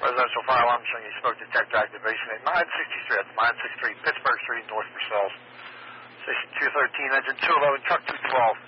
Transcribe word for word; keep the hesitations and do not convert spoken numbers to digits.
Residential fire alarm showing you smoke detector activation at nine sixty-three. That's nine sixty-three Pittsburgh Street, North Purcell. Station two thirteen, engine two eleven, truck two twelve.